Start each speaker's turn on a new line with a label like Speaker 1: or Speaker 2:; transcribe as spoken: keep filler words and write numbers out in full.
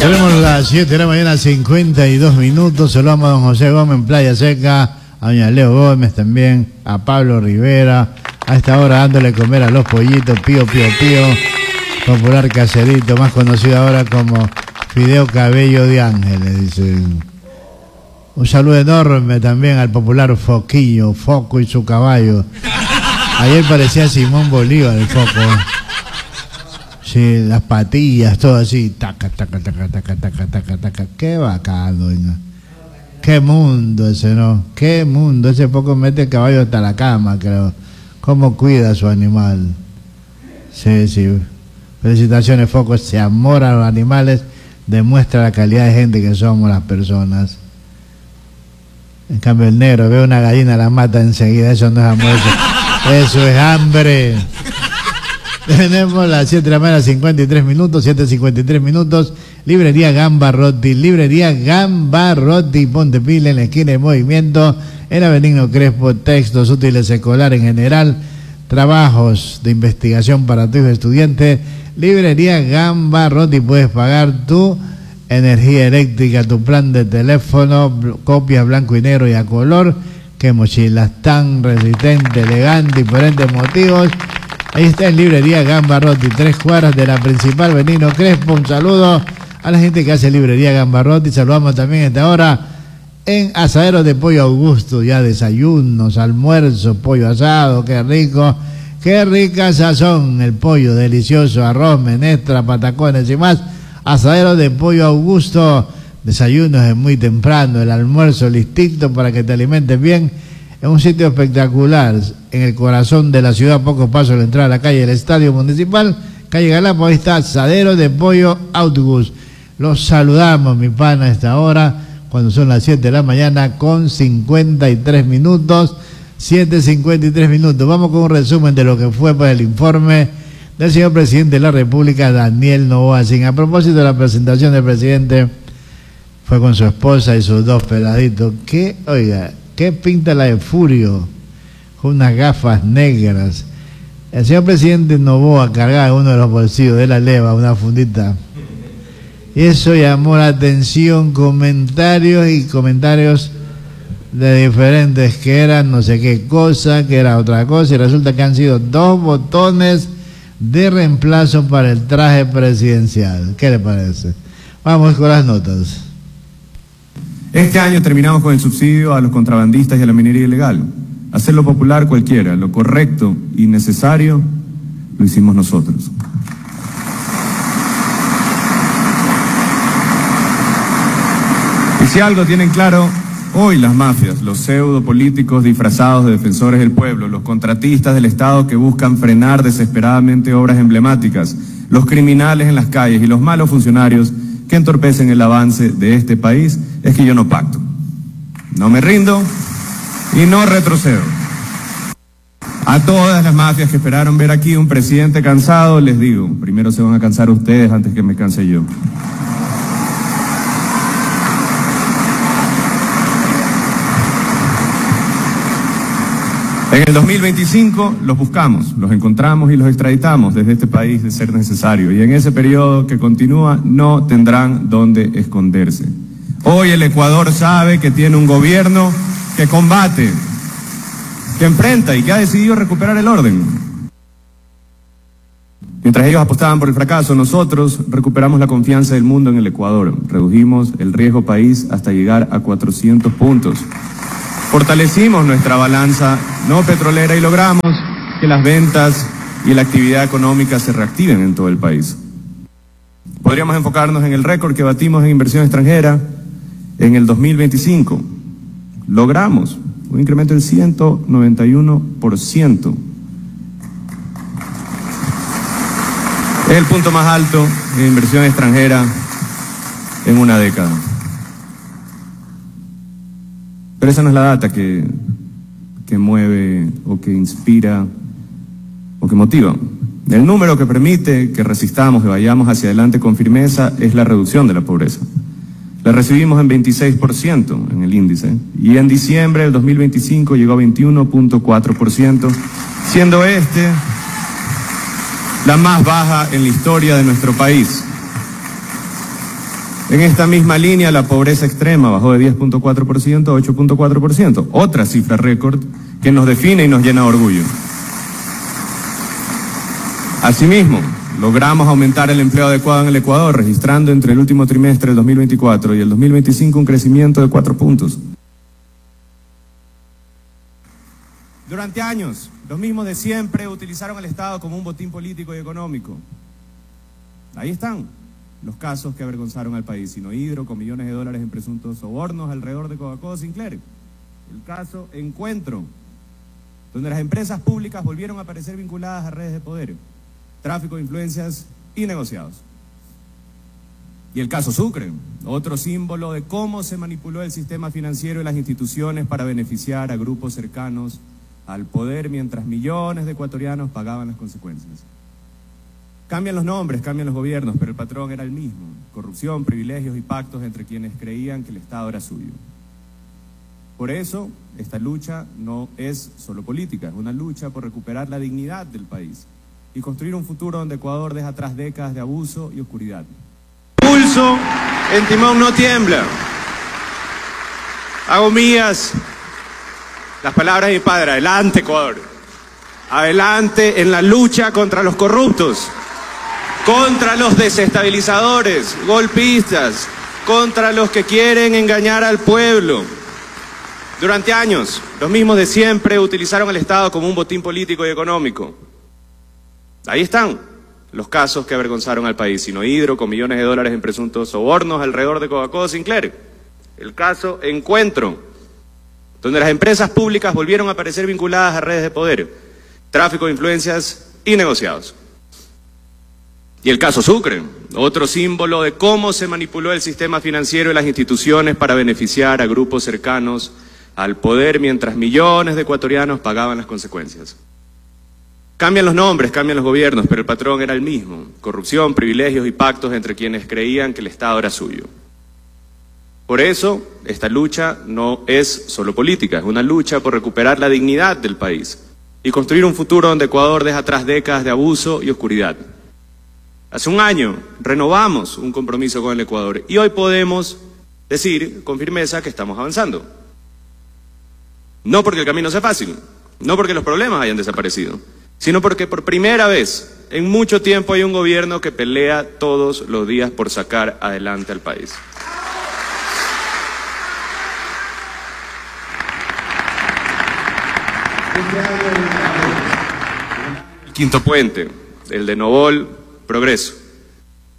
Speaker 1: Tenemos las siete de la mañana, cincuenta y dos minutos. Saludamos a don José Gómez en Playa Seca, a doña Leo Gómez también, a Pablo Rivera, a esta hora dándole comer a los pollitos, Pío Pío Pío, popular caserito, más conocido ahora como Fideo Cabello de Ángeles, dice. Un saludo enorme también al popular Foquillo, Foco y su caballo. Ayer parecía Simón Bolívar el Foco. Sí, las patillas, todo así, taca, taca, taca, taca, taca, taca, taca. Qué bacano, ¿no? Qué mundo ese, ¿no? Qué mundo. Ese poco mete el caballo hasta la cama, creo. Cómo cuida a su animal. Sí, sí. Felicitaciones, Foco. Ese amor a los animales demuestra la calidad de gente que somos las personas. En cambio el negro ve una gallina, la mata enseguida. Eso no es amor, eso, eso es hambre. Tenemos las siete de la mañana, cincuenta y tres minutos, siete cincuenta y tres minutos. Librería Gambarotti, Librería Gambarotti, Ponte Pila, en la esquina de Movimiento, en Avenida Crespo. Textos útiles escolares en general, trabajos de investigación para tu hijo estudiante. Librería Gambarotti, puedes pagar tu energía eléctrica, tu plan de teléfono, copias blanco y negro y a color. Qué mochilas tan resistentes, elegantes, diferentes motivos. Ahí está en Librería Gambarotti, tres cuadras de la principal, Benigno Crespo. Un saludo a la gente que hace Librería Gambarotti. Saludamos también a esta hora en Asadero de Pollo Augusto, ya desayunos, almuerzo, pollo asado, qué rico, qué rica sazón, el pollo delicioso, arroz, menestra, patacones y más. Asadero de Pollo Augusto, desayunos es muy temprano, el almuerzo listito para que te alimentes bien. Es un sitio espectacular, en el corazón de la ciudad, pocos pasos de la entrada a la calle del Estadio Municipal, calle Galapo. Ahí está Asadero de Pollo Augusto. Los saludamos, mi pana, a esta hora, cuando son las siete de la mañana con cincuenta y tres minutos, siete cincuenta y tres minutos. Vamos con un resumen de lo que fue para el informe del señor presidente de la República, Daniel Noboa. Sin a propósito de la presentación del presidente, fue con su esposa y sus dos peladitos. ¿Qué, oiga, qué pinta la de Furio? Con unas gafas negras. El señor presidente Noboa cargaba en uno de los bolsillos de la leva una fundita. Y eso llamó la atención, comentarios y comentarios de diferentes, que eran no sé qué cosa, que era otra cosa, y resulta que han sido dos botones de reemplazo para el traje presidencial. ¿Qué le parece? Vamos con las notas.
Speaker 2: Este año terminamos con el subsidio a los contrabandistas y a la minería ilegal. Hacerlo popular cualquiera, lo correcto y necesario, lo hicimos nosotros. Y si algo tienen claro hoy las mafias, los pseudo políticos disfrazados de defensores del pueblo, los contratistas del Estado que buscan frenar desesperadamente obras emblemáticas, los criminales en las calles y los malos funcionarios que entorpecen el avance de este país, es que yo no pacto. No me rindo y no retrocedo. A todas las mafias que esperaron ver aquí un presidente cansado, les digo, primero se van a cansar ustedes antes que me canse yo. En el dos mil veinticinco los buscamos, los encontramos y los extraditamos desde este país de ser necesario. Y en ese periodo que continúa no tendrán dónde esconderse. Hoy el Ecuador sabe que tiene un gobierno que combate, que enfrenta y que ha decidido recuperar el orden. Mientras ellos apostaban por el fracaso, nosotros recuperamos la confianza del mundo en el Ecuador. Redujimos el riesgo país hasta llegar a cuatrocientos puntos. Fortalecimos nuestra balanza no petrolera y logramos que las ventas y la actividad económica se reactiven en todo el país. Podríamos enfocarnos en el récord que batimos en inversión extranjera en el dos mil veinticinco. Logramos un incremento del ciento noventa y uno por ciento. Es el punto más alto en inversión extranjera en una década. Pero esa no es la data que, que mueve o que inspira o que motiva. El número que permite que resistamos y vayamos hacia adelante con firmeza es la reducción de la pobreza. La recibimos en veintiséis por ciento en el índice y en diciembre del dos mil veinticinco llegó a veintiuno punto cuatro por ciento, siendo este la más baja en la historia de nuestro país. En esta misma línea, la pobreza extrema bajó de diez punto cuatro por ciento a ocho punto cuatro por ciento, otra cifra récord que nos define y nos llena de orgullo. Asimismo, logramos aumentar el empleo adecuado en el Ecuador, registrando entre el último trimestre del dos mil veinticuatro y el dos mil veinticinco un crecimiento de cuatro puntos. Durante años, los mismos de siempre utilizaron al Estado como un botín político y económico. Ahí están los casos que avergonzaron al país. Sinohydro, con millones de dólares en presuntos sobornos alrededor de Coca-Cola Sinclair. El caso Encuentro, donde las empresas públicas volvieron a aparecer vinculadas a redes de poder, tráfico de influencias y negociados. Y el caso Sucre, otro símbolo de cómo se manipuló el sistema financiero y las instituciones para beneficiar a grupos cercanos al poder, mientras millones de ecuatorianos pagaban las consecuencias. Cambian los nombres, cambian los gobiernos, pero el patrón era el mismo: corrupción, privilegios y pactos entre quienes creían que el Estado era suyo. Por eso, esta lucha no es solo política, es una lucha por recuperar la dignidad del país y construir un futuro donde Ecuador deja atrás décadas de abuso y oscuridad.
Speaker 3: Pulso en timón no tiembla. Hago mías las palabras de mi padre: adelante Ecuador, adelante en la lucha contra los corruptos, contra los desestabilizadores, golpistas, contra los que quieren engañar al pueblo. Durante años, los mismos de siempre utilizaron al Estado como un botín político y económico. Ahí están los casos que avergonzaron al país. Sinohydro, con millones de dólares en presuntos sobornos alrededor de Coca-Cola Sinclair. El caso Encuentro, donde las empresas públicas volvieron a aparecer vinculadas a redes de poder, tráfico de influencias y negociados. Y el caso Sucre, otro símbolo de cómo se manipuló el sistema financiero y las instituciones para beneficiar a grupos cercanos al poder, mientras millones de ecuatorianos pagaban las consecuencias. Cambian los nombres, cambian los gobiernos, pero el patrón era el mismo: corrupción, privilegios y pactos entre quienes creían que el Estado era suyo. Por eso, esta lucha no es solo política, es una lucha por recuperar la dignidad del país y construir un futuro donde Ecuador deja atrás décadas de abuso y oscuridad. Hace un año renovamos un compromiso con el Ecuador y hoy podemos decir con firmeza que estamos avanzando. No porque el camino sea fácil, no porque los problemas hayan desaparecido, sino porque por primera vez en mucho tiempo hay un gobierno que pelea todos los días por sacar adelante al país. El quinto puente, el de Novol Progreso.